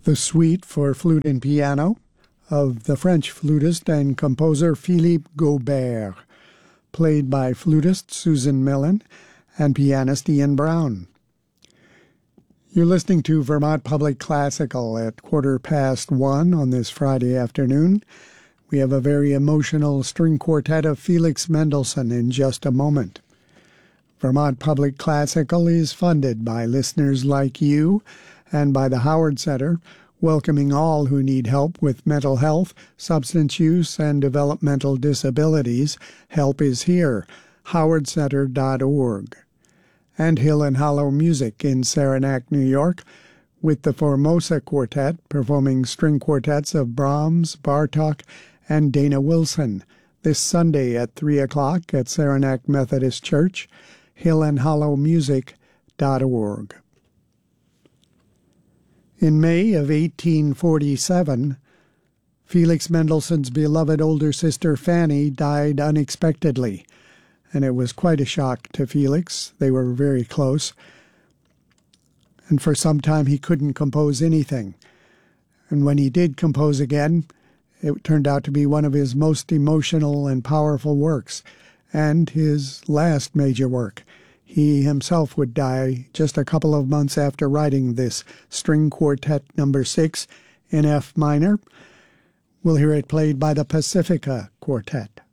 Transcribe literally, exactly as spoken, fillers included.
the suite for flute and piano of the French flutist and composer Philippe Gaubert, played by flutist Susan Millen and pianist Ian Brown. You're listening to Vermont Public Classical at quarter past one on this Friday afternoon. We have a very emotional string quartet of Felix Mendelssohn in just a moment. Vermont Public Classical is funded by listeners like you and by the Howard Center, welcoming all who need help with mental health, substance use, and developmental disabilities. Help is here, howard center dot org. And Hill and Hollow Music in Saranac, New York, with the Formosa Quartet performing string quartets of Brahms, Bartók, and Dana Wilson this Sunday at three o'clock at Saranac Methodist Church, hill and hollow music dot org. In May of eighteen forty-seven, Felix Mendelssohn's beloved older sister Fanny died unexpectedly, and it was quite a shock to Felix. They were very close, and for some time he couldn't compose anything. And when he did compose again, it turned out to be one of his most emotional and powerful works, and his last major work. He himself would die just a couple of months after writing this string quartet number six in F minor. We'll hear it played by the Pacifica Quartet.